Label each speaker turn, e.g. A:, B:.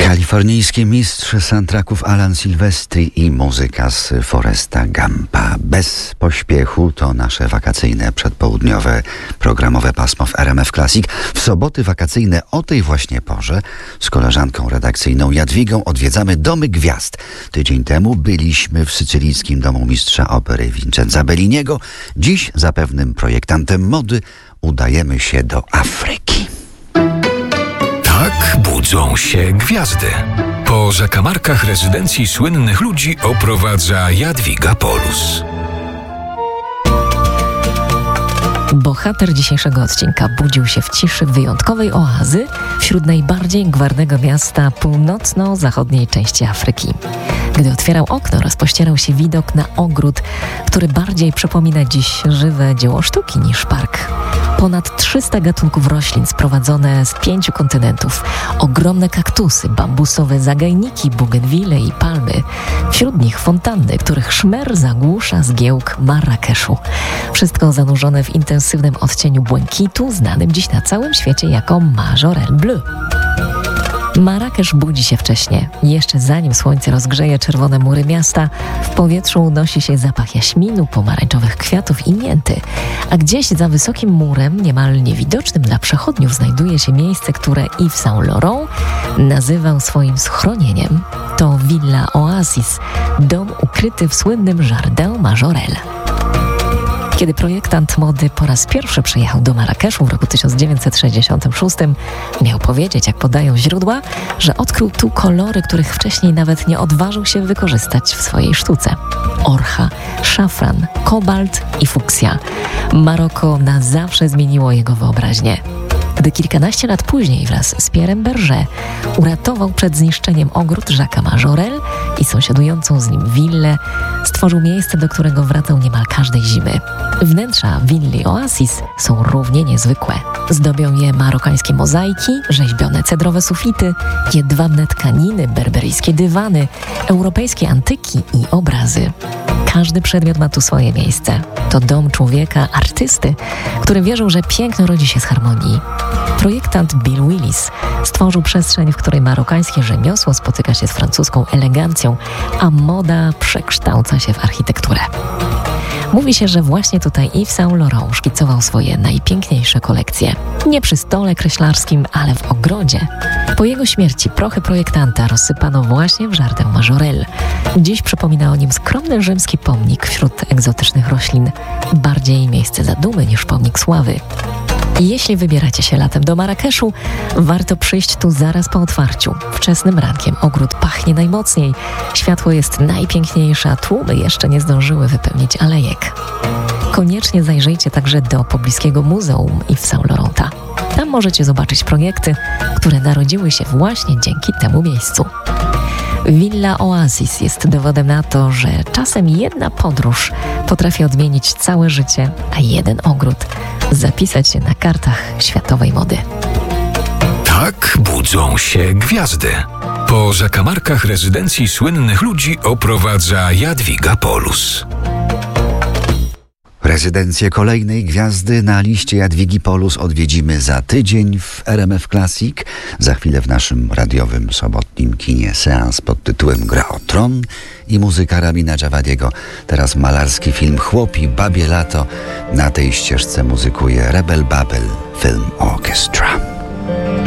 A: Kalifornijski mistrz soundtracków Alan Silvestri i muzyka z Foresta Gumpa. Bez pośpiechu to nasze wakacyjne, przedpołudniowe, programowe pasmo w RMF Classic. W soboty wakacyjne o tej właśnie porze z koleżanką redakcyjną Jadwigą odwiedzamy Domy Gwiazd. Tydzień temu byliśmy w sycylijskim domu mistrza opery Vincenza Belliniego. Dziś za pewnym projektantem mody udajemy się do Afryki.
B: Tak budzą się gwiazdy. Po zakamarkach rezydencji słynnych ludzi oprowadza Jadwiga Polus.
C: Bohater dzisiejszego odcinka budził się w ciszy wyjątkowej oazy wśród najbardziej gwarnego miasta północno-zachodniej części Afryki. Gdy otwierał okno, rozpościerał się widok na ogród, który bardziej przypomina dziś żywe dzieło sztuki niż park. Ponad 300 gatunków roślin sprowadzone z 5 kontynentów, ogromne kaktusy, bambusowe zagajniki, bugenwile i palmy. Wśród nich fontanny, których szmer zagłusza zgiełk Marrakeszu. Wszystko zanurzone w intensywnym odcieniu błękitu, znanym dziś na całym świecie jako Majorelle Bleu. Marrakesz budzi się wcześnie. Jeszcze zanim słońce rozgrzeje czerwone mury miasta, w powietrzu unosi się zapach jaśminu, pomarańczowych kwiatów i mięty. A gdzieś za wysokim murem, niemal niewidocznym dla przechodniów, znajduje się miejsce, które Yves Saint Laurent nazywał swoim schronieniem. To Villa Oasis, dom ukryty w słynnym Jardin Majorelle. Kiedy projektant mody po raz pierwszy przyjechał do Marrakeszu w roku 1966, miał powiedzieć, jak podają źródła, że odkrył tu kolory, których wcześniej nawet nie odważył się wykorzystać w swojej sztuce. Orcha, szafran, kobalt i fuksja. Maroko na zawsze zmieniło jego wyobraźnię. Gdy kilkanaście lat później wraz z Pierrem Berger uratował przed zniszczeniem ogród Jacques'a Majorelle i sąsiadującą z nim willę, stworzył miejsce, do którego wracał niemal każdej zimy. Wnętrza willi Oasis są równie niezwykłe. Zdobią je marokańskie mozaiki, rzeźbione cedrowe sufity, jedwabne tkaniny, berberyjskie dywany, europejskie antyki i obrazy. Każdy przedmiot ma tu swoje miejsce. To dom człowieka, artysty, który wierzył, że piękno rodzi się z harmonii. Projektant Bill Willis stworzył przestrzeń, w której marokańskie rzemiosło spotyka się z francuską elegancją, a moda przekształca się w architekturę. Mówi się, że właśnie tutaj Yves Saint Laurent szkicował swoje najpiękniejsze kolekcje. Nie przy stole kreślarskim, ale w ogrodzie. Po jego śmierci prochy projektanta rozsypano właśnie w Jardin Majorelle. Dziś przypomina o nim skromny rzymski pomnik wśród egzotycznych roślin. Bardziej miejsce zadumy niż pomnik sławy. Jeśli wybieracie się latem do Marrakeszu, warto przyjść tu zaraz po otwarciu. Wczesnym rankiem ogród pachnie najmocniej, światło jest najpiękniejsze, a tłumy jeszcze nie zdążyły wypełnić alejek. Koniecznie zajrzyjcie także do pobliskiego muzeum Yves Saint Laurenta. Tam możecie zobaczyć projekty, które narodziły się właśnie dzięki temu miejscu. Villa Oasis jest dowodem na to, że czasem jedna podróż potrafi odmienić całe życie, a jeden ogród zapisać się na kartach światowej mody.
B: Tak budzą się gwiazdy. Po zakamarkach rezydencji słynnych ludzi oprowadza Jadwiga Polus.
A: Rezydencję kolejnej gwiazdy na liście Jadwigi Polus odwiedzimy za tydzień w RMF Classic. Za chwilę w naszym radiowym sobotnim kinie seans pod tytułem Gra o Tron i muzyka Ramina Dżawadiego. Teraz malarski film Chłopi, babie lato. Na tej ścieżce muzykuje Rebel Babel Film Orchestra.